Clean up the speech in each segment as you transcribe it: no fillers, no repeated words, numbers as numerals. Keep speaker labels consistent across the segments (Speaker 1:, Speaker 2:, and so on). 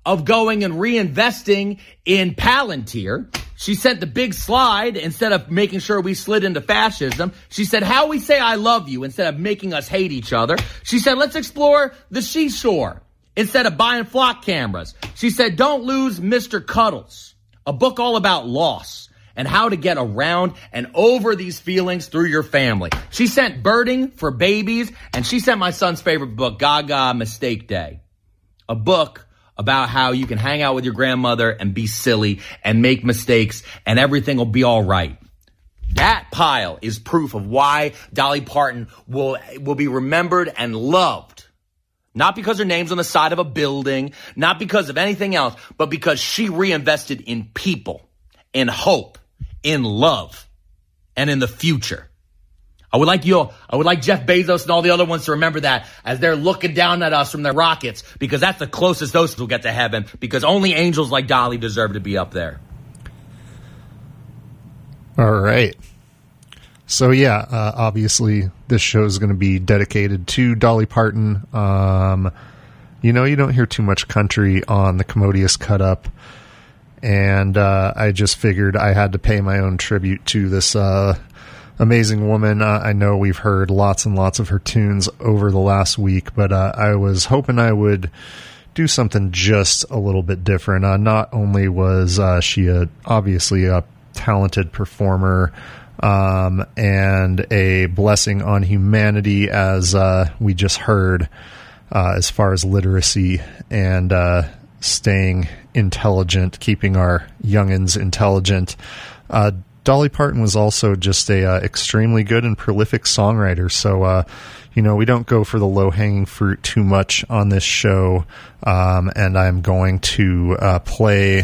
Speaker 1: of going and reinvesting in Palantir. She sent the big slide instead of making sure we slid into fascism. She said, how we say I love you instead of making us hate each other. She said, let's explore the seashore instead of buying flock cameras. She said, don't lose Mr. Cuddles, a book all about loss and how to get around and over these feelings through your family. She sent Birding for Babies, and she sent my son's favorite book, Gaga Mistake Day, a book about how you can hang out with your grandmother and be silly and make mistakes and everything will be all right. That pile is proof of why Dolly Parton will be remembered and loved. Not because her name's on the side of a building, not because of anything else, but because she reinvested in people, in hope, in love, and in the future. I would like Jeff Bezos and all the other ones to remember that as they're looking down at us from their rockets, because that's the closest those will get to heaven, because only angels like Dolly deserve to be up there.
Speaker 2: All right. So yeah, obviously this show is going to be dedicated to Dolly Parton. You don't hear too much country on the Commodious Cut Up, and I just figured I had to pay my own tribute to this amazing woman. I know we've heard lots and lots of her tunes over the last week, but I was hoping I would do something just a little bit different. Not only was she obviously a talented performer and a blessing on humanity, as we just heard, as far as literacy and staying intelligent, keeping our youngins intelligent. Dolly Parton was also just a extremely good and prolific songwriter. So, we don't go for the low-hanging fruit too much on this show, and I'm going to play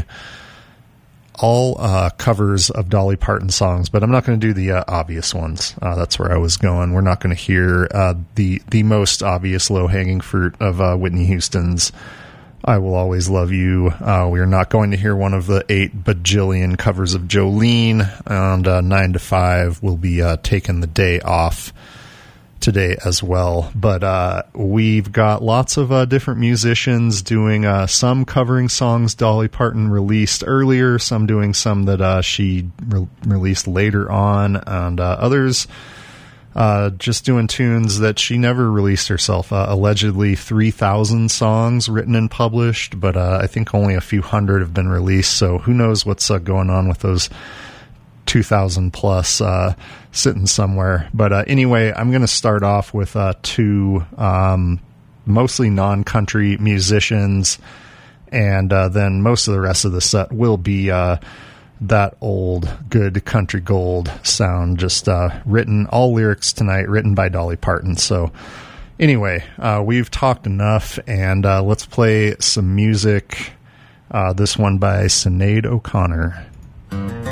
Speaker 2: all covers of Dolly Parton songs, but I'm not going to do the obvious ones. That's where I was going. We're not going to hear the most obvious low-hanging fruit of Whitney Houston's I Will Always Love You. We are not going to hear one of the 8 bajillion covers of Jolene, and 9 to 5 will be taking the day off today as well. But we've got lots of different musicians doing some covering songs Dolly Parton released earlier, some doing some that she released later on, and others just doing tunes that she never released herself. Allegedly 3,000 songs written and published, but I think only a few hundred have been released, so who knows what's going on with those 2,000 plus sitting somewhere. But anyway, I'm going to start off with 2 mostly non-country musicians, and then most of the rest of the set will be that old good country gold sound, just written, all lyrics tonight written by Dolly Parton. So anyway, we've talked enough, and let's play some music. This one by Sinead O'Connor.